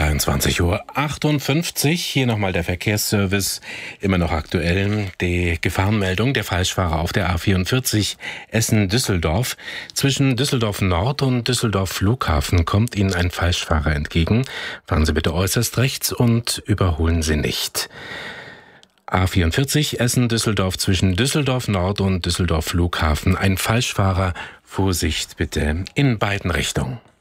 23:58 Uhr. Hier nochmal der Verkehrsservice. Immer noch aktuell die Gefahrenmeldung. Der Falschfahrer auf der A44 Essen-Düsseldorf. Zwischen Düsseldorf Nord und Düsseldorf Flughafen kommt Ihnen ein Falschfahrer entgegen. Fahren Sie bitte äußerst rechts und überholen Sie nicht. A44 Essen-Düsseldorf zwischen Düsseldorf Nord und Düsseldorf Flughafen. Ein Falschfahrer. Vorsicht bitte in beiden Richtungen.